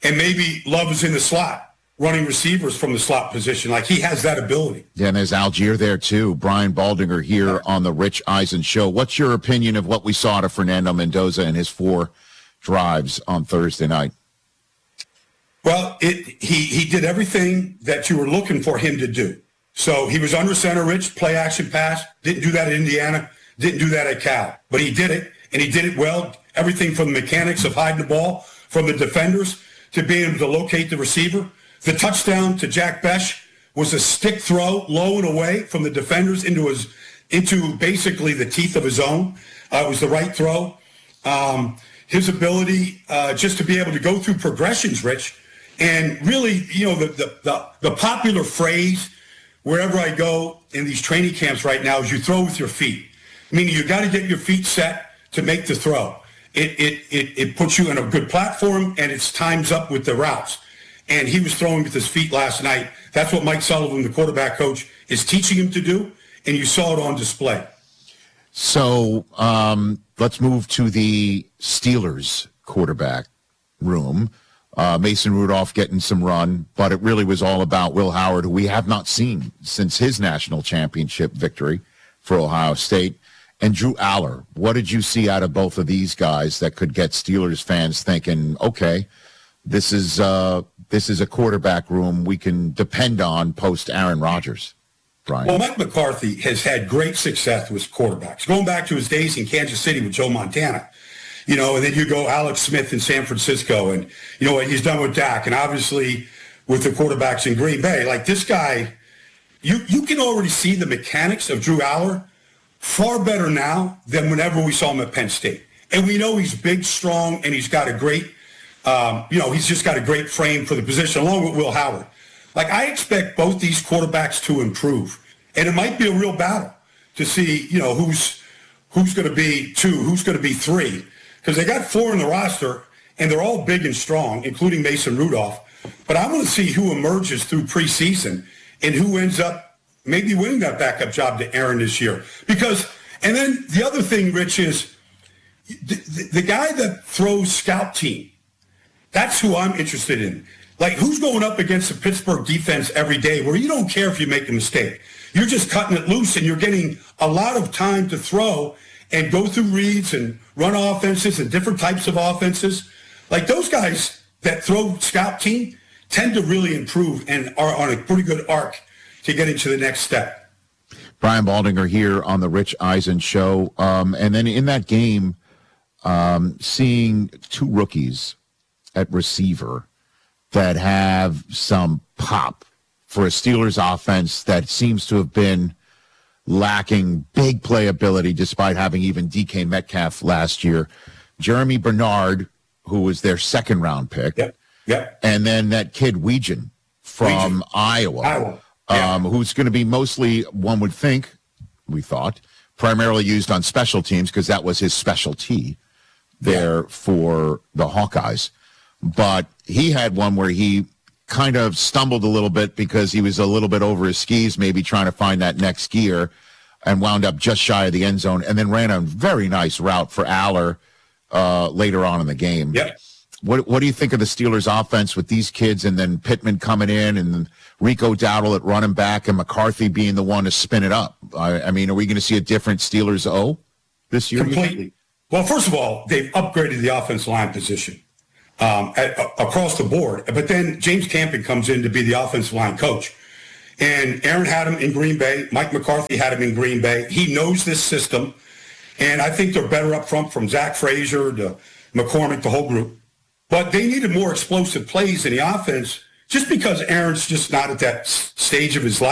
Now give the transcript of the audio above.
And maybe Love is in the slot, running receivers from the slot position. Like, he has that ability. Yeah, and there's Algier there, too. Brian Baldinger here on the Rich Eisen Show. What's your opinion of what we saw to Fernando Mendoza and his 4 drives on Thursday night? Well, he did everything that you were looking for him to do. So he was under center, Rich, play action pass. Didn't do that at Indiana. Didn't do that at Cal. But he did it, and he did it well. Everything from the mechanics of hiding the ball from the defenders to being able to locate the receiver. The touchdown to Jack Besh was a stick throw, low and away from the defenders into basically the teeth of his own. It was the right throw. His ability just to be able to go through progressions, Rich, and really, the popular phrase wherever I go in these training camps right now is you throw with your feet. Meaning you got to get your feet set to make the throw. It puts you in a good platform, and it's times up with the routes. And he was throwing with his feet last night. That's what Mike Sullivan, the quarterback coach, is teaching him to do, and you saw it on display. So let's move to the Steelers quarterback room. Mason Rudolph getting some run, but it really was all about Will Howard, who we have not seen since his national championship victory for Ohio State, and Drew Aller. What did you see out of both of these guys that could get Steelers fans thinking, okay, this is a quarterback room we can depend on post Aaron Rodgers? Brian. Well, Mike McCarthy has had great success with quarterbacks, going back to his days in Kansas City with Joe Montana. And then you go Alex Smith in San Francisco, and what he's done with Dak, and obviously with the quarterbacks in Green Bay. Like, this guy, you can already see the mechanics of Drew Aller far better now than whenever we saw him at Penn State. And we know he's big, strong, and he's got a great, he's just got a great frame for the position, along with Will Howard. Like, I expect both these quarterbacks to improve, and it might be a real battle to see, who's going to be 2, who's going to be 3. Because they got 4 in the roster, and they're all big and strong, including Mason Rudolph. But I want to see who emerges through preseason and who ends up maybe winning that backup job to Aaron this year. And then the other thing, Rich, is the guy that throws scout team, that's who I'm interested in. Like, who's going up against the Pittsburgh defense every day where you don't care if you make a mistake. You're just cutting it loose, and you're getting a lot of time to throw and go through reads and run offenses and different types of offenses. Like, those guys that throw scout team tend to really improve and are on a pretty good arc to get into the next step. Brian Baldinger here on the Rich Eisen Show. And then in that game, seeing 2 rookies at receiver that have some pop for a Steelers offense that seems to have been lacking big playability despite having even DK Metcalf last year. Jeremy Bernard, who was their second-round pick. Yep. And then that kid Weegan from Iowa. Who's going to be mostly, one would think, we thought, primarily used on special teams because that was his specialty there for the Hawkeyes. But he had one where he kind of stumbled a little bit because he was a little bit over his skis, maybe trying to find that next gear, and wound up just shy of the end zone, and then ran a very nice route for Aller later on in the game. Yep. What do you think of the Steelers' offense with these kids, and then Pittman coming in, and then Rico Dowdle at running back, and McCarthy being the one to spin it up? I mean, are we going to see a different Steelers this year? Completely. Well, first of all, they've upgraded the offensive line position across the board. But then James Campen comes in to be the offensive line coach. And Aaron had him in Green Bay. Mike McCarthy had him in Green Bay. He knows this system. And I think they're better up front, from Zach Frazier to McCormick, the whole group. But they needed more explosive plays in the offense just because Aaron's just not at that stage of his life.